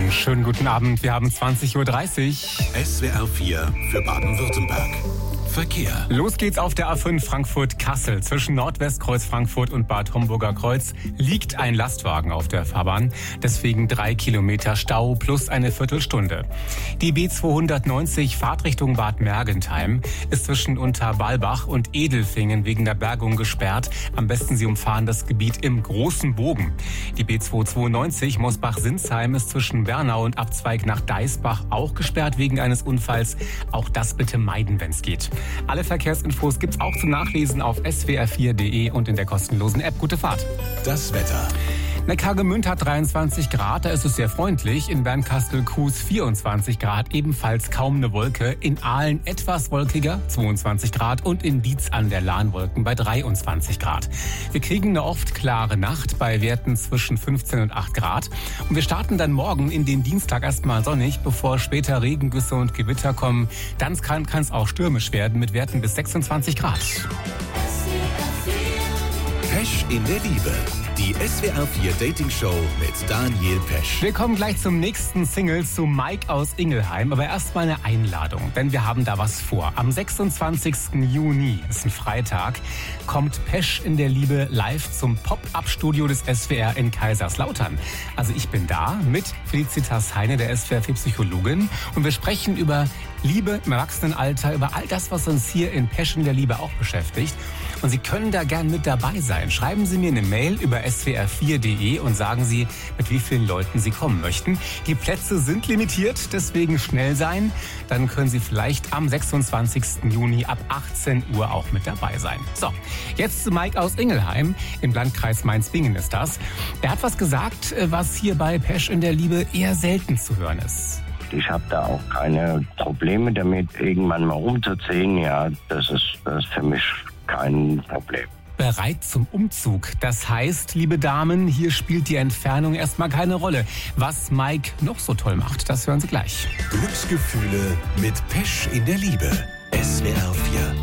Einen schönen guten Abend. Wir haben 20.30 Uhr. SWR 4 für Baden-Württemberg. Verkehr. Los geht's auf der A5 Frankfurt-Kassel. Zwischen Nordwestkreuz Frankfurt und Bad Homburger Kreuz liegt ein Lastwagen auf der Fahrbahn. Deswegen 3 Kilometer Stau plus eine Viertelstunde. Die B290 Fahrtrichtung Bad Mergentheim ist zwischen Unterbalbach und Edelfingen wegen der Bergung gesperrt. Am besten Sie umfahren das Gebiet im großen Bogen. Die B292 Mosbach-Sinsheim ist zwischen Bernau und Abzweig nach Deisbach auch gesperrt wegen eines Unfalls. Auch das bitte meiden, wenn es geht. Alle Verkehrsinfos gibt's auch zum Nachlesen auf swr4.de und in der kostenlosen App. Gute Fahrt. Das Wetter. Neckargemünd hat 23 Grad, da ist es sehr freundlich. In Bernkastel-Kues 24 Grad, ebenfalls kaum eine Wolke. In Aalen etwas wolkiger, 22 Grad. Und in Dietz an der Lahn Wolken bei 23 Grad. Wir kriegen eine oft klare Nacht bei Werten zwischen 15 und 8 Grad. Und wir starten dann morgen in den Dienstag erstmal sonnig, bevor später Regengüsse und Gewitter kommen. Dann kann es auch stürmisch werden mit Werten bis 26 Grad. Pesch in der Liebe. Die SWR 4 Dating Show mit Daniel Pesch. Wir kommen gleich zum nächsten Single, zu Mike aus Ingelheim. Aber erstmal eine Einladung, denn wir haben da was vor. Am 26. Juni, ist ein Freitag, kommt Pesch in der Liebe live zum Pop-Up-Studio des SWR in Kaiserslautern. Also ich bin da mit Felicitas Heine, der SWR 4 Psychologin. Und wir sprechen über Liebe im Erwachsenenalter, über all das, was uns hier in Pesch in der Liebe auch beschäftigt. Und Sie können da gern mit dabei sein. Schreiben Sie mir eine Mail über swr4.de und sagen Sie, mit wie vielen Leuten Sie kommen möchten. Die Plätze sind limitiert, deswegen schnell sein. Dann können Sie vielleicht am 26. Juni ab 18 Uhr auch mit dabei sein. So, jetzt zu Mike aus Ingelheim. Im Landkreis Mainz-Bingen ist das. Er hat was gesagt, was hier bei Pesch in der Liebe eher selten zu hören ist. Ich habe da auch keine Probleme damit, irgendwann mal umzuziehen. Ja, das ist für mich kein Problem. Bereit zum Umzug. Das heißt, liebe Damen, hier spielt die Entfernung erstmal keine Rolle. Was Mike noch so toll macht, das hören Sie gleich. Glücksgefühle mit Pesch in der Liebe. SWR 4.